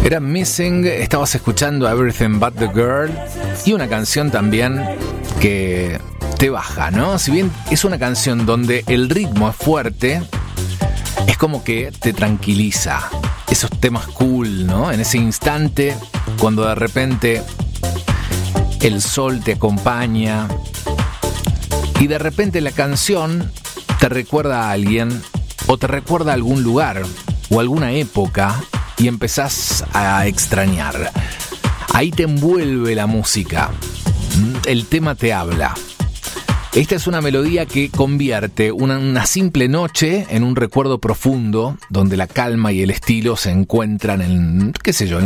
Era Missing, estabas escuchando Everything But The Girl y una canción también que te baja, ¿no? Si bien es una canción donde el ritmo es fuerte, es como que te tranquiliza. Esos temas cool, ¿no? En ese instante, cuando de repente el sol te acompaña y de repente la canción te recuerda a alguien o te recuerda a algún lugar o alguna época y empezás a extrañar. Ahí te envuelve la música. El tema te habla. Esta es una melodía que convierte una simple noche en un recuerdo profundo donde la calma y el estilo se encuentran en, qué sé yo, en